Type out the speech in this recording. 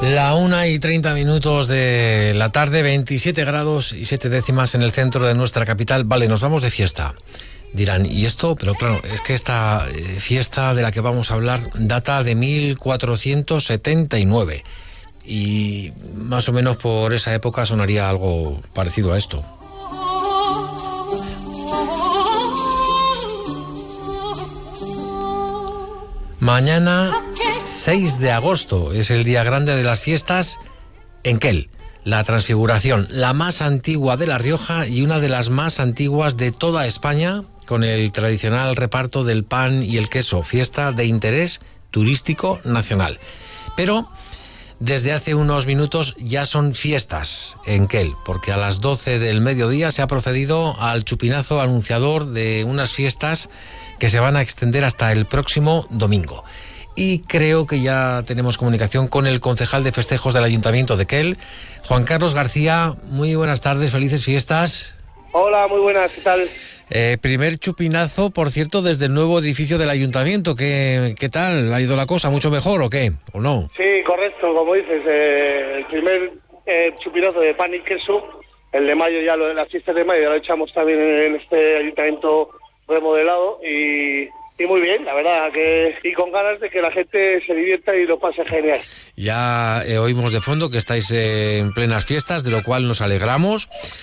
La 1:30 de la tarde, 27 grados y 7 décimas en el centro de nuestra capital. Vale, nos vamos de fiesta. Dirán, ¿y esto? Pero claro, es que esta fiesta de la que vamos a hablar data de 1479. Y más o menos por esa época sonaría algo parecido a esto. Mañana, 6 de agosto, es el día grande de las fiestas en Quel, la Transfiguración, la más antigua de La Rioja y una de las más antiguas de toda España, con el tradicional reparto del pan y el queso, fiesta de interés turístico nacional. Pero desde hace unos minutos ya son fiestas en Quel, porque a las 12 del mediodía se ha procedido al chupinazo anunciador de unas fiestas que se van a extender hasta el próximo domingo. Y creo que ya tenemos comunicación con el concejal de festejos del Ayuntamiento de Quel, Juan Carlos García. Muy buenas tardes, felices fiestas. Hola, muy buenas, ¿qué tal? Primer chupinazo, por cierto, desde el nuevo edificio del Ayuntamiento. ¿Qué tal? ¿Ha ido la cosa mucho mejor o qué? ¿O no? Sí, correcto, como dices, el primer chupinazo de pan y queso, el de mayo ya, lo de las fiestas de mayo, ya lo echamos también en este Ayuntamiento remodelado y muy bien, la verdad, y con ganas de que la gente se divierta y lo pase genial. Ya oímos de fondo que estáis en plenas fiestas, de lo cual nos alegramos.